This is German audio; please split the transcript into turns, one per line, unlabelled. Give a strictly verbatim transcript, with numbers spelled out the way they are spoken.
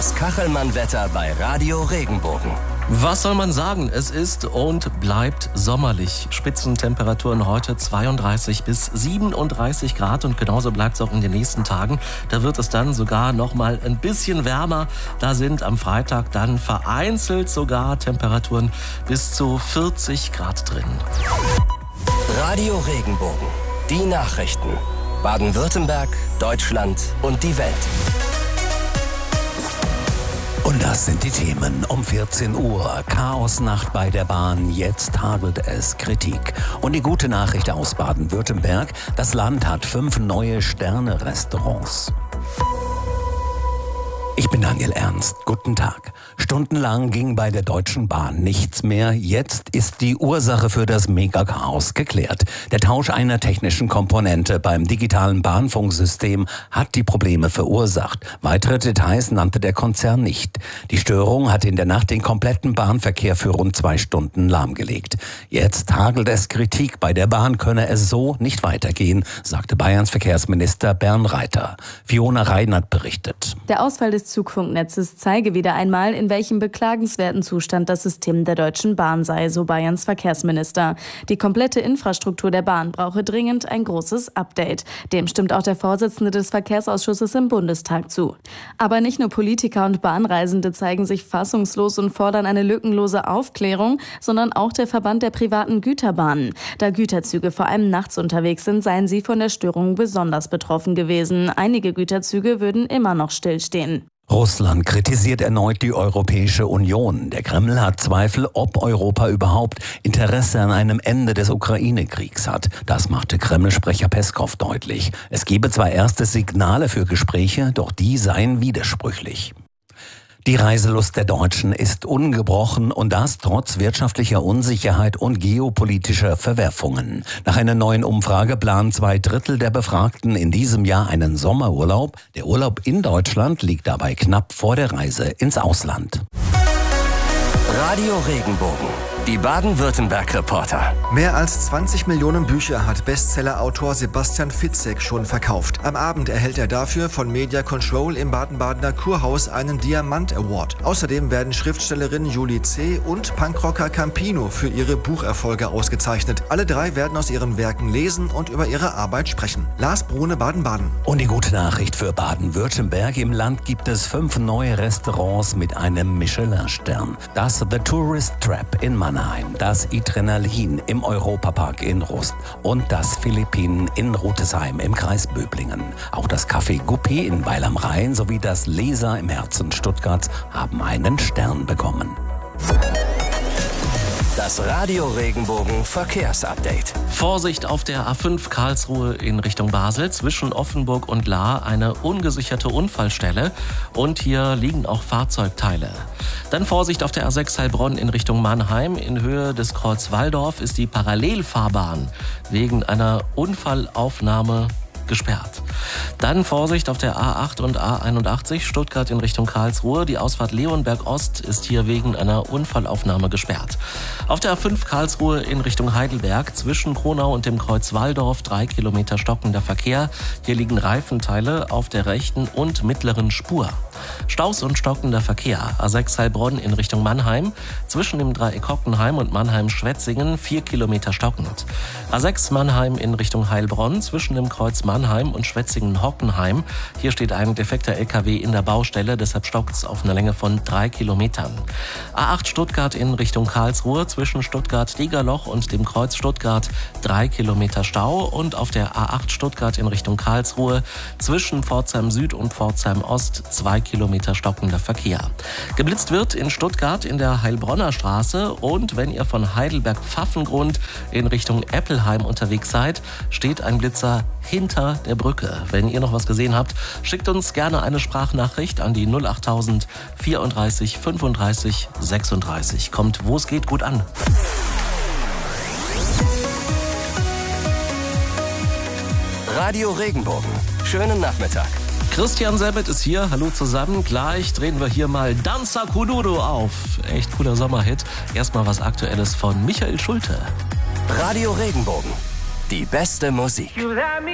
Das Kachelmann-Wetter bei Radio Regenbogen.
Was soll man sagen? Es ist und bleibt sommerlich. Spitzentemperaturen heute zweiunddreißig bis siebenunddreißig Grad und genauso bleibt es auch in den nächsten Tagen. Da wird es dann sogar noch mal ein bisschen wärmer. Da sind am Freitag dann vereinzelt sogar Temperaturen bis zu vierzig Grad drin.
Radio Regenbogen. Die Nachrichten. Baden-Württemberg, Deutschland und die Welt.
Und das sind die Themen um vierzehn Uhr. Chaosnacht bei der Bahn, jetzt hagelt es Kritik. Und die gute Nachricht aus Baden-Württemberg, das Land hat fünf neue Sterne-Restaurants. Ich bin Daniel Ernst. Guten Tag. Stundenlang ging bei der Deutschen Bahn nichts mehr. Jetzt ist die Ursache für das Megachaos geklärt. Der Tausch einer technischen Komponente beim digitalen Bahnfunksystem hat die Probleme verursacht. Weitere Details nannte der Konzern nicht. Die Störung hat in der Nacht den kompletten Bahnverkehr für rund zwei Stunden lahmgelegt. Jetzt hagelt es Kritik. Bei der Bahn könne es so nicht weitergehen, sagte Bayerns Verkehrsminister Bernd Reiter. Fiona Reinert berichtet.
Der Ausfall des Zugfunknetzes zeige wieder einmal, in welchem beklagenswerten Zustand das System der Deutschen Bahn sei, so Bayerns Verkehrsminister. Die komplette Infrastruktur der Bahn brauche dringend ein großes Update. Dem stimmt auch der Vorsitzende des Verkehrsausschusses im Bundestag zu. Aber nicht nur Politiker und Bahnreisende zeigen sich fassungslos und fordern eine lückenlose Aufklärung, sondern auch der Verband der privaten Güterbahnen. Da Güterzüge vor allem nachts unterwegs sind, seien sie von der Störung besonders betroffen gewesen. Einige Güterzüge würden immer noch stillstehen.
Russland kritisiert erneut die Europäische Union. Der Kreml hat Zweifel, ob Europa überhaupt Interesse an einem Ende des Ukraine-Kriegs hat. Das machte Kreml-Sprecher Peskow deutlich. Es gebe zwar erste Signale für Gespräche, doch die seien widersprüchlich. Die Reiselust der Deutschen ist ungebrochen und das trotz wirtschaftlicher Unsicherheit und geopolitischer Verwerfungen. Nach einer neuen Umfrage planen zwei Drittel der Befragten in diesem Jahr einen Sommerurlaub. Der Urlaub in Deutschland liegt dabei knapp vor der Reise ins Ausland.
Radio Regenbogen. Die Baden-Württemberg-Reporter.
Mehr als zwanzig Millionen Bücher hat Bestsellerautor Sebastian Fitzek schon verkauft. Am Abend erhält er dafür von Media Control im Baden-Badener Kurhaus einen Diamant Award. Außerdem werden Schriftstellerin Julie C. und Punkrocker Campino für ihre Bucherfolge ausgezeichnet. Alle drei werden aus ihren Werken lesen und über ihre Arbeit sprechen. Lars Brune, Baden-Baden.
Und die gute Nachricht für Baden-Württemberg: Im Land gibt es fünf neue Restaurants mit einem Michelin-Stern. Das The Tourist Trap in Mannheim, das Adrenalin im Europapark in Rust und das Philippinen in Rutesheim im Kreis Böblingen. Auch das Café Guppy in Weil am Rhein sowie das Leser im Herzen Stuttgarts haben einen Stern bekommen.
Das Radio Regenbogen Verkehrsupdate.
Vorsicht auf der A fünf Karlsruhe in Richtung Basel, zwischen Offenburg und Lahr eine ungesicherte Unfallstelle und hier liegen auch Fahrzeugteile. Dann Vorsicht auf der A sechs Heilbronn in Richtung Mannheim. In Höhe des Kreuz Walldorf ist die Parallelfahrbahn wegen einer Unfallaufnahme gesperrt. Dann Vorsicht auf der A acht und A einundachtzig Stuttgart in Richtung Karlsruhe. Die Ausfahrt Leonberg Ost ist hier wegen einer Unfallaufnahme gesperrt. Auf der A fünf Karlsruhe in Richtung Heidelberg zwischen Kronau und dem Kreuz Walldorf drei Kilometer stockender Verkehr. Hier liegen Reifenteile auf der rechten und mittleren Spur. Staus und stockender Verkehr. A sechs Heilbronn in Richtung Mannheim zwischen dem Dreieck Hockenheim und Mannheim-Schwetzingen vier Kilometer stockend. A sechs Mannheim in Richtung Heilbronn zwischen dem Kreuz Mannheim und Schwetzingen-Hockenheim. Hier steht ein defekter L K W in der Baustelle, deshalb stockt es auf einer Länge von drei Kilometern. A acht Stuttgart in Richtung Karlsruhe zwischen Stuttgart-Degerloch und dem Kreuz Stuttgart drei Kilometer Stau und auf der A acht Stuttgart in Richtung Karlsruhe zwischen Pforzheim Süd und Pforzheim Ost zwei Kilometer stockender Verkehr. Geblitzt wird in Stuttgart in der Heilbronner Straße und wenn ihr von Heidelberg-Pfaffengrund in Richtung Eppelheim unterwegs seid, steht ein Blitzer hinter der Brücke. Wenn ihr noch was gesehen habt, schickt uns gerne eine Sprachnachricht an die null achttausend vierunddreißig fünfunddreißig sechsunddreißig. Kommt, wo es geht, gut an.
Radio Regenbogen. Schönen Nachmittag.
Christian Sabat ist hier. Hallo zusammen. Gleich drehen wir hier mal Danza Kuduro auf. Echt cooler Sommerhit. Erstmal was Aktuelles von Michael Schulte.
Radio Regenbogen. Die beste Musik.